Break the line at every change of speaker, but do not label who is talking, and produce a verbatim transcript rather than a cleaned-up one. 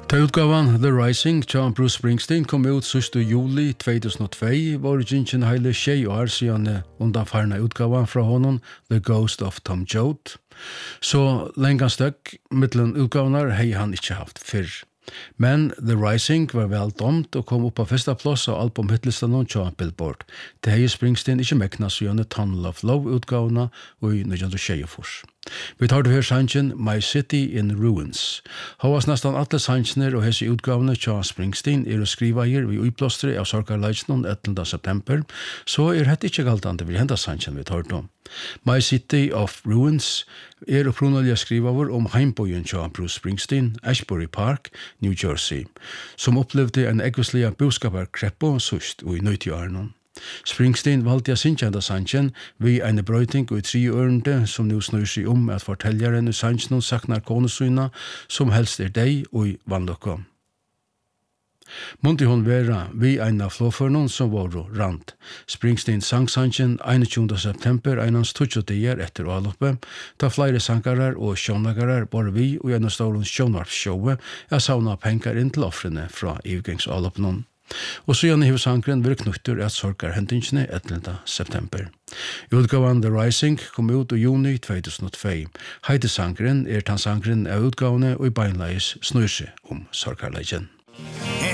Ta utgavan The Rising tja Bruce Springsteen kom ut sørste juli tjugohundratvå var gingen heile tjei år siden undanfarna utgavan fra honom The Ghost of Tom Joad. Så lengan støkk mittlen utgavanar hei han ikkje haft fyrr. Men The Rising var vel domt og kom upp på første plass av albumhitlistan og tja Billboard. Det hei Springsteen ikkje mekna siden Tunnel of Love utgavana og i nitton tjueogfjøruti. Vi tar det her sangen My City in Ruins. Havas nestan alle sangener og hese utgavene tja Springsteen er å skriva her vi utblåstre av Sorkarleitsnon ellevte september, så er hette ikkje galtande vi henda sangen vi tar om. My City of Ruins er opprunalig skrivaver om heimbojen tja Bruce Springsteen, Ashbury Park, New Jersey, som opplevde en egvislige boskaparkreppo sust og i nøytiarnon. Springsteen valgte å synge enda sangen vi en brøyting og i tre ørende som nå snur seg om at fortelleren i sangen saknar konesyna som helst er deg og i vannlokka. Månte hon vera vi en av flåførnen som var rand. Springsteen sang sangen einogtjúgunda september einans tutsjo dier etter avloppet, da flere sangarar og sjånagarar bare vi og en av stålens sjånvarpssjåe er savna penger inn til offrene fra ivgengsavloppenen. Og så gjerne hiver sangren vil knutter at sorgar hendingsene ellevte september. Utgavan The Rising kom ut i juni tjugohundratvå. Heide sangren er tan sangren av utgavene og i beinleis snur seg om sorgarleggen.